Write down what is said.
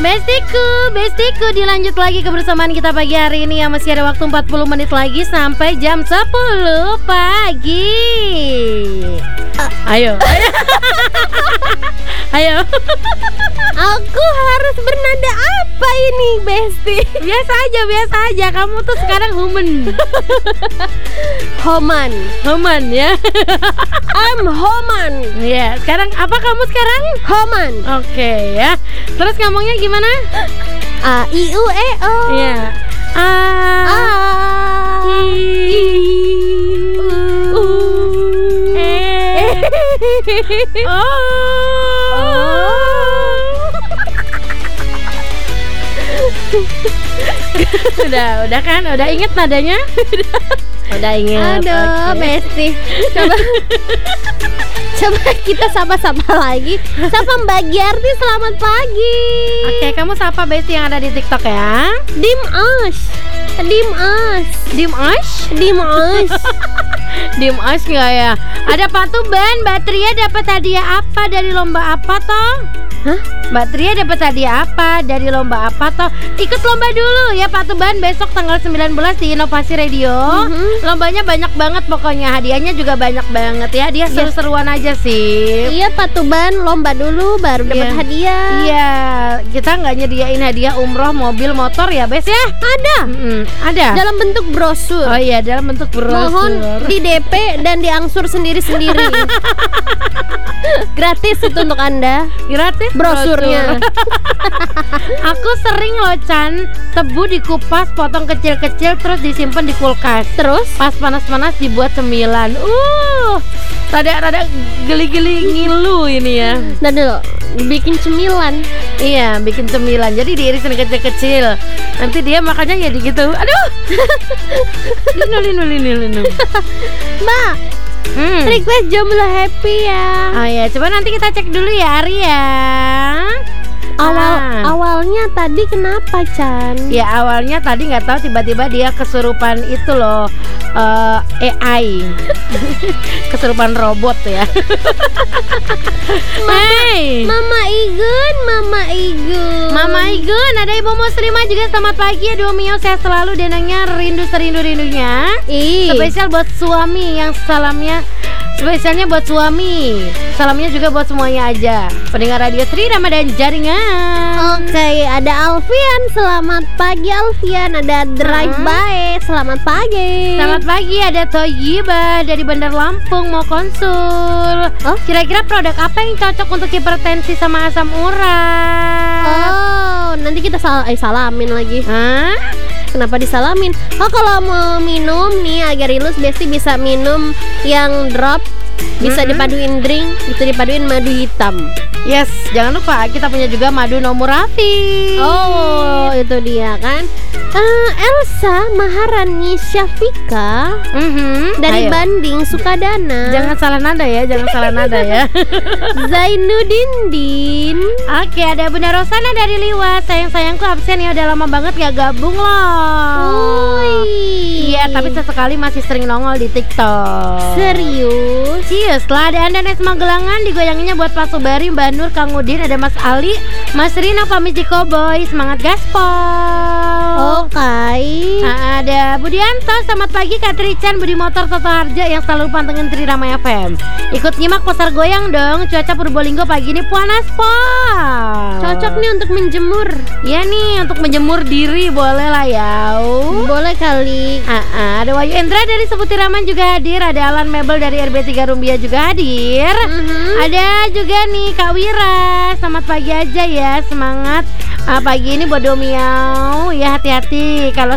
Bestiku, dilanjut lagi kebersamaan kita pagi hari ini ya. Masih ada waktu 40 menit lagi sampai jam 10 pagi. Ayo. Ayo. Aku harus bernada apa ini, Besti? Biasa aja. Kamu tuh sekarang human. Homan ya. I'm Homan. Ya, sekarang apa kamu sekarang? Homan. Oke ya. Terus ngomongnya gimana? A I U E O. Iya. A I U E O. Udah kan? Udah inget nadanya? Udah inget. Aduh, okay. Besti. Coba kita sapa-sapa lagi. Sapa Mbak Giarti, selamat pagi. Oke, kamu sapa Besti yang ada di TikTok ya. Dim Ash nggak ya? Ada Patuban, Mbak Tria dapat hadiah apa dari lomba apa toh? Hah? Mbak Tria dapat hadiah apa dari lomba apa toh? Ikut lomba dulu ya Patuban, besok tanggal 19 di Inovasi Radio. Lombanya banyak banget pokoknya, hadiahnya juga banyak banget ya. Dia seru-seruan aja sih. Iya, Patuban, lomba dulu baru dapat hadiah. Iya, kita nggak nyediain hadiah umroh, mobil, motor ya Bes ya? Ada. Ada. Dalam bentuk brosur. Oh iya, dalam bentuk brosur. Mohon di DP dan diangsur sendiri-sendiri. Gratis itu untuk Anda. Gratis brosurnya. Aku sering loh Chan, tebu dikupas, potong kecil-kecil, terus disimpan di kulkas. Terus pas panas-panas dibuat cemilan. Rada geli-geli ngilu ini ya. Nah dulu, bikin cemilan. Iya, bikin cemilan. Jadi diirisin kecil-kecil. Nanti dia makannya ya gitu. Aduh. Linu. Mbak, request jomblo happy ya. Oh ya, coba nanti kita cek dulu ya Ari ya. Awalnya tadi kenapa Chan? Ya awalnya tadi nggak tahu, tiba-tiba dia kesurupan itu loh, AI. Kesurupan robot ya. Mama Igun, ada Ibu Muslimah juga, selamat pagi ya. Dua Mio, sehat selalu, denangnya rindu-rindunya. Spesial buat suami, yang spesialnya buat suami. Salamnya juga buat semuanya aja pendengar Radio Tri Ramadan Jaringan. Oke, ada Alfian, selamat pagi Alfian. Ada Drive By, selamat pagi. Selamat pagi, ada Toyiba dari Bandar Lampung mau konsul. Kira-kira produk apa yang cocok untuk hipertensi sama asam urat? Nanti kita salamin lagi. Kenapa disalamin? Kalau mau minum nih agak rileks, Besti bisa minum yang drop, bisa dipaduin drink, bisa dipaduin madu hitam. Yes, jangan lupa kita punya juga madu Nomurafi. Itu dia kan. Elsa Maharani Syafika dari Bandung Sukadana. Jangan salah nada ya. Zainuddin Din. Oke, ada Bunda Rosana dari Liwa. Sayangku absen ya, udah lama banget gak gabung loh. Iya, tapi sesekali masih sering nongol di TikTok. Serius? Iya, setelah ada Anda Nes Magelangan, digoyanginnya buat Pak Subari, Mbak Nur, Kang Udin, ada Mas Ali, Mas Rina, Pamis di Koboy. Semangat gaspol. Ada Budianto, selamat pagi Kak Trican, Budi Motor Toto Harjo yang selalu pantengin Tri Rama FM. Ikut nyimak pasar goyang dong. Cuaca Purbolinggo pagi ini panas pol. Cocok nih untuk menjemur. Ya nih, untuk menjemur diri boleh lah ya. Boleh kali. Ada Wayu Endra dari Seputiraman juga hadir. Ada Alan Mebel dari RB3 Rumbia juga hadir. Ada juga nih Kak Wira, selamat pagi aja ya. Semangat pagi ini buat Domiau ya, hati-hati kalau